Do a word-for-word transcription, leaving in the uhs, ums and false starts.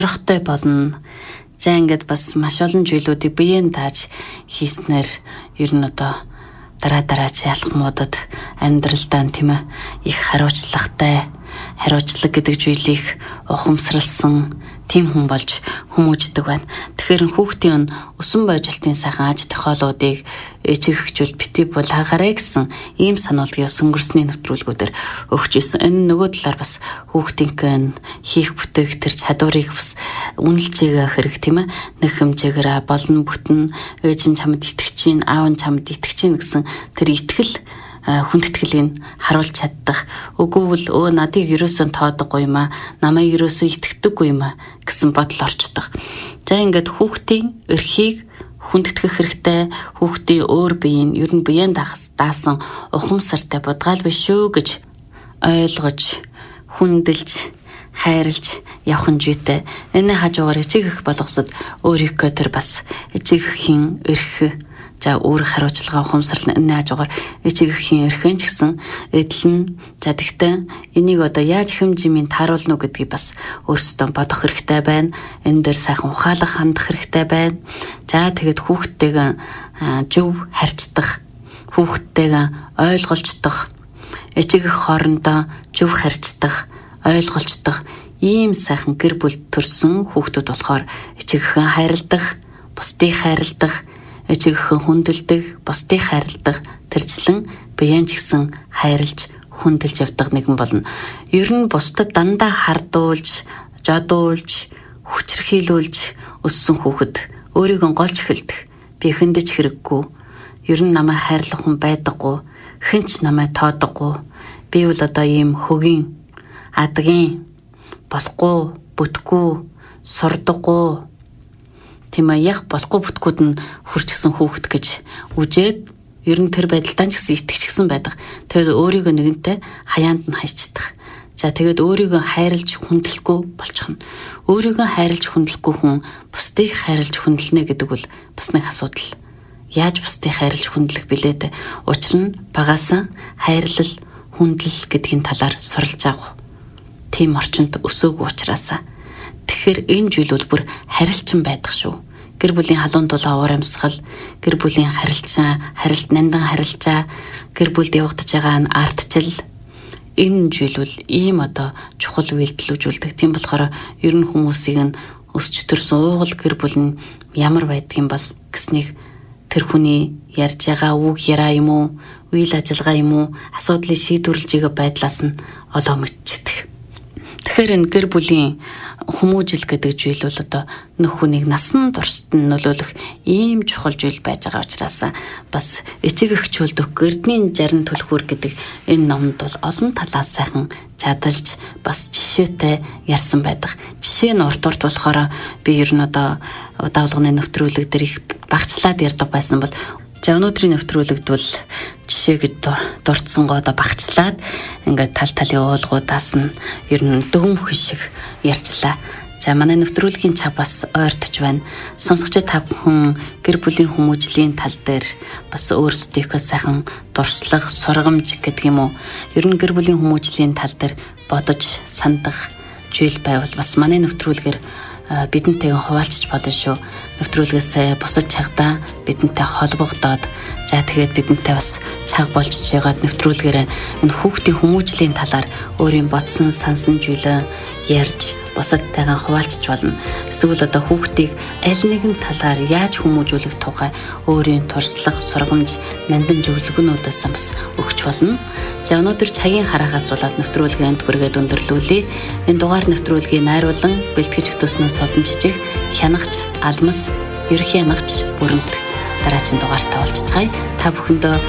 Рохтой болно. За ингээд бас маш олон зүйлүүдийг биеийн тааж хийснээр ер нь одоо дараа дараач ялхмуудад амьдралдаа тийм ээ их хариуцлагатай хариуцлага гэдэг зүйлийг ухамсарлсан тийм хүн болж хүмүүждэг байна. Тэгэхээр хүүхдийн өсөн боёжилтын сайхан аж тохиолуудыг ээжигчүүл бити бол хагаарэ гэсэн ийм сануулгын өнгөрсний нэвтрүүлгүүдээр өгч исэн. Энэ нөгөө талаар бас хүүхдийн хийх бүтээх тэр чадварыг бас үнэлжээгээ хэрэг тийм ээ нэг хэмжээгээр болно бүтэн ээж нь чамд итгэж чинь аав нь чамд итгэж чинь гэсэн тэр итгэл хүндэтгэлийг харуулж чаддаг. Үгүй бол өө надыг ерөөсөө тоодоггүй юм аа. Намайг ерөөсөө итгэдэггүй юм аа гэсэн бодол орчдог. За ингээд хүүхдийн эрхийг хүндэтгэх хэрэгтэй. Хүүхдийн өөр биеийн ер нь биеийн даасан ухамсартай будгаал биш шүү гэж ойлгож, хүндэлж, хайрлж явах нь зүйтэй. Энэ хажуугаар эцэг эх болгосод өөрийнхөө тэр бас эцэг эхийн эрх за өөр хариуцлага ухамсарлан энэ хажуугаар эцэг эхийн эрхэн ч гэсэн эдэл нь за тэгтээ энийг одоо яаж хэмжимийн тааруулна уу гэдгийг бас өөрсдөө бодох хэрэгтэй байна. Энэ дээр сайхан ухаалаг хандах хэрэгтэй байна. За тэгээд хүүхдтэйгээ зөв харьцдаг, хүүхдтэйгээ ойлголцдог, эцэг эх хоорондоо зөв харьцдаг, ойлголцдог ийм сайхан гэр бүл төрсөн хүүхдүүд болохоор эцэг эхэн хайрладаг, бусдыг хайрладаг, эцэг эхэн хүндэлдэг, бусдыг хайрладаг, тэрчлэн биеийн ч гэсэн хайрлж, хүндэлж явдаг нэгэн болно. Ер нь бусдад дандаа хардуулж, жодуулж, хүчрхийлүүлж өссөн хүүхэд өөрийгөө голж эхэлдэг. Би эхэндэж хэрэггүй. Ер нь намайг хайрлах хүн байдаггүй. Хэн ч намайг тоодоггүй. Би бол одоо ийм хөгийн, адгийн, болохгүй, бүтггүй, сурдаггүй тийм ээ яг болохгүй бүтгэүүд нь хурцсан хүүхэд гэж үжээд ер нь тэр байдалтай ч гэсэн итгэжсэн байдаг. Тэгээд өөрийгөө нэгэнтээ хаяанд нь хайчдаг. За тэгээд өөрийгөө хайрлж хүндлэхгүй болчихно. Өөрийгөө хайрлж хүндлэхгүй хүн бусдыг хайрлж хүндэлнэ гэдэг бол бас нэг асуудал. Яаж бусдыг хайрлж хүндлэх билээ дээ? Учир нь багаасаа хайрлал, хүндлэл гэдгийн талаар суралж авах. Тийм орчинд өсөөгүй учраас. Тэгэхээр энэ зүйл бол бүр харилцан байдаг шүү. Гэр бүлийн халуун дулаан уур амьсгал, гэр бүлийн харилцаа, харилт нандан харилцаа, гэр бүлд явагдаж байгаа нь ардчил. Энэ зүйл бол ийм одоо чухал үйлдэл үзүүлдэг. Тийм болохоор ер нь хүмүүсийг нь өсч төрсөн уугуул гэр бүл нь ямар байдгийм бол гэснийг тэр хүний ярьж байгаа үг яраа юм уу, үйл ажиллагаа юм уу, асуудлыг шийдвэрлэж байгаа байдлаас нь олоо мэдчихдэг. Тэгэхээр энэ гэр бүлийн хүмүүжил гэдэг зүйл бол одоо нөх хүнийг насан туршид нь нөлөөлөх ийм чухал зүйл байж байгаа учраас бас эцэг эхчүүлдэх гэрдний жарин түлхүүр гэдэг энэ номд бол олон талаас сайхан чадалж бас жишээтэй ярьсан байдаг. Жишээ нь урт урт болохоор би ер нь одоо удаалагны нэвтрүүлэг дээр их багцлаад ярьдаг байсан бол за өнөөдрийн нэвтрүүлэгд бол жишээ гэж дурдсан гоо одоо багцлаад ингээд тал талын уулгуудаас нь ер нь дөгөмх шиг ярьчлаа. За манай нэвтрүүлгийн чав бас ойртож байна. Сонсогчид та бүхэн гэр бүлийн хүмүүжлийн тал дээр бас өөрсдийнхөө сайхан дуршлаг, сургамж гэдэг юм уу? Ер нь гэр бүлийн хүмүүжлийн тал дээр бодож сандах зүйл байвал бас манай нэвтрүүлгээр бидэнтэйгээ хуваалцаж болно шүү. Нэвтрүүлгээс бусад чагтаа бидэнтэй холбогдоод за тэгээд бидэнтэй бас цаг болж байгаад нэвтрүүлгээр энэ хүүхдийн хүмүүжлийн талаар өөрийн бодсон сансан зүйлээ ярьж бусадтайгаа хуваалцаж болно. Эсвэл одоо хүүхдийг аль нэгэн талаар яаж хүмүүжүүлэх тухай өөрийн туршлага, сургамж, нандин зөвлөгөөнүүдээс бас өгч болно. За өнөөдөр цагийн хараагаас болоод нэвтрүүлгийн энд хүргээд өндөрлүүлье. Энэ дугаар нэвтрүүлгийг найруулан бэлтгэж өгтөснөөс содон жижиг хянагч Алмас, ерөнхий хянагч Бүрэнт дараагийн дугаартаа уулзцгаая. Та бүхэндээ